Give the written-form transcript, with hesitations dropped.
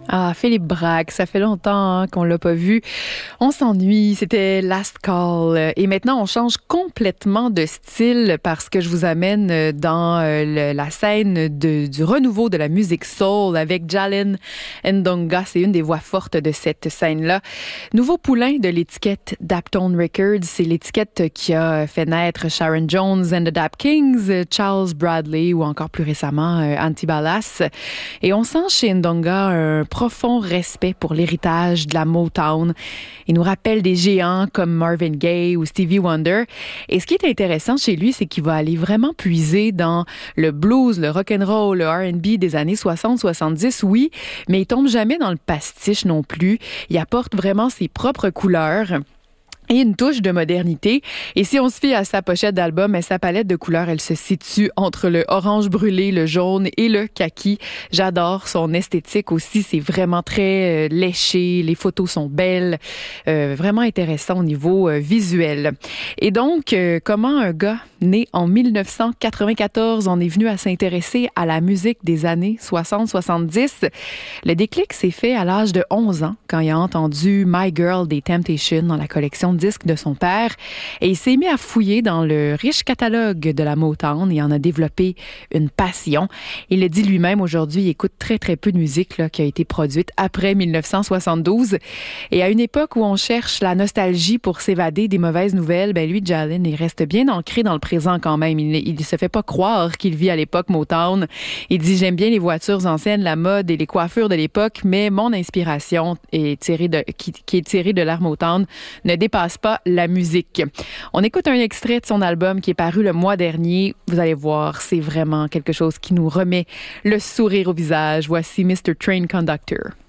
Ah, Philippe Braque, ça fait longtemps qu'on l'a pas vu. On s'ennuie, c'était Last Call. Et maintenant, on change complètement de style parce que je vous amène dans la scène du renouveau de la musique soul avec Jalen Ndonga. C'est une des voix fortes de cette scène-là. Nouveau poulain de l'étiquette Daptone Records. C'est l'étiquette qui a fait naître Sharon Jones and the Dap Kings, Charles Bradley ou encore plus récemment Antibalas. Et on sent chez Ndonga un profond respect pour l'héritage de la Motown. Il nous rappelle des géants comme Marvin Gaye ou Stevie Wonder. Et ce qui est intéressant chez lui, c'est qu'il va aller vraiment puiser dans le blues, le rock'n'roll, le R&B des années 60-70, oui, mais il tombe jamais dans le pastiche non plus. Il apporte vraiment ses propres couleurs et une touche de modernité. Et si on se fie à sa pochette d'album, sa palette de couleurs, elle se situe entre le orange brûlé, le jaune et le kaki. J'adore son esthétique aussi. C'est vraiment très léché. Les photos sont belles. Vraiment intéressant au niveau visuel. Et donc, comment un gars né en 1994 en est venu à s'intéresser à la musique des années 60-70? Le déclic s'est fait à l'âge de 11 ans quand il a entendu My Girl des Temptations dans la collection disque de son père et il s'est mis à fouiller dans le riche catalogue de la Motown et en a développé une passion. Il le dit lui-même aujourd'hui, il écoute très très peu de musique qui a été produite après 1972 et à une époque où on cherche la nostalgie pour s'évader des mauvaises nouvelles, lui Jalen, il reste bien ancré dans le présent quand même. Il se fait pas croire qu'il vit à l'époque Motown. Il dit j'aime bien les voitures anciennes, la mode et les coiffures de l'époque, mais mon inspiration est qui est tirée de l'ère Motown ne dépasse pas la musique. On écoute un extrait de son album qui est paru le mois dernier. Vous allez voir, c'est vraiment quelque chose qui nous remet le sourire au visage. Voici Mr. Train Conductor.